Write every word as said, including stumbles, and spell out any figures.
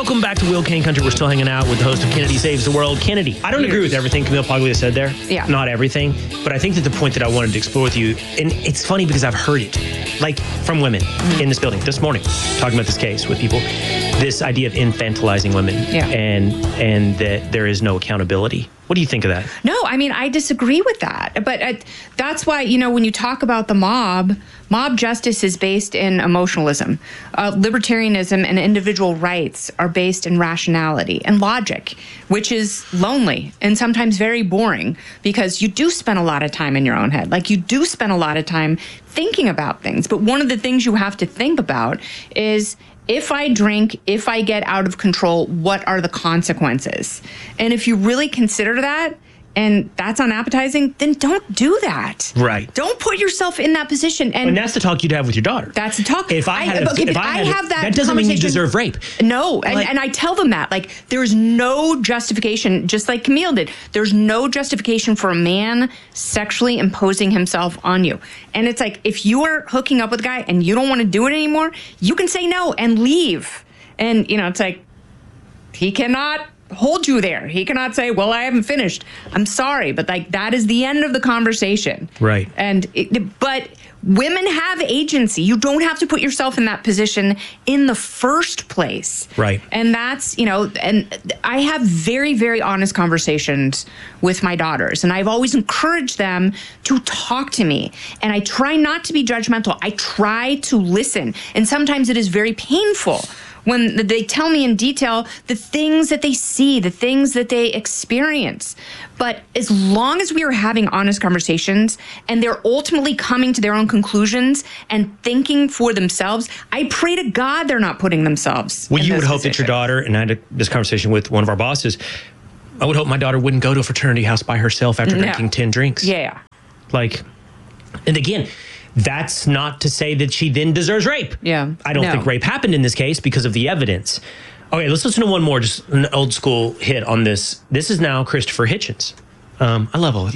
Welcome back to Will Kane Country. We're still hanging out with the host of Kennedy Saves the World, Kennedy. I don't agree with everything Camille Paglia said there. Yeah. Not everything. But I think that the point that I wanted to explore with you, and it's funny because I've heard it, like from women mm-hmm. in this building this morning, talking about this case with people, this idea of infantilizing women yeah. and and that there is no accountability. What do you think of that? No, I mean, I disagree with that. But uh, that's why, you know, when you talk about the mob, mob justice is based in emotionalism. Uh, libertarianism and individual rights are based in rationality and logic, which is lonely and sometimes very boring because you do spend a lot of time in your own head. Like you do spend a lot of time thinking about things. But one of the things you have to think about is, if I drink, if I get out of control, what are the consequences? And if you really consider that, and that's unappetizing, then don't do that. Right. Don't put yourself in that position. And, and that's the talk you'd have with your daughter. That's the talk. If I had, a, okay, if, if I, I had have a, that, that doesn't mean you deserve rape. No, and, like, and I tell them that. Like, there's no justification, just like Camille did. There's no justification for a man sexually imposing himself on you. And it's like, if you are hooking up with a guy and you don't want to do it anymore, you can say no and leave. And, you know, it's like, he cannot hold you there. He cannot say, well, I haven't finished. I'm sorry. But like, that is the end of the conversation. Right. And, it, but women have agency. You don't have to put yourself in that position in the first place. Right. And that's, you know, and I have very, very honest conversations with my daughters. And I've always encouraged them to talk to me. And I try not to be judgmental. I try to listen. And sometimes it is very painful when they tell me in detail the things that they see, the things that they experience. But as long as we are having honest conversations and they're ultimately coming to their own conclusions and thinking for themselves, I pray to God they're not putting themselves Well, in you those would hope positions. that your daughter, and I had this conversation with one of our bosses, I would hope my daughter wouldn't go to a fraternity house by herself after No. drinking ten drinks. Yeah. Like, and again, that's not to say that she then deserves rape. Yeah. I don't No. think rape happened in this case because of the evidence. Okay, let's listen to one more, just an old school hit on this. This is now Christopher Hitchens. Um, I love all of